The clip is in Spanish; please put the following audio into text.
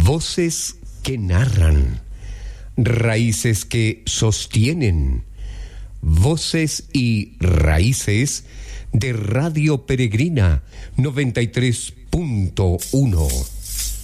Voces que narran, raíces que sostienen, voces y raíces de Radio Peregrina 93.1.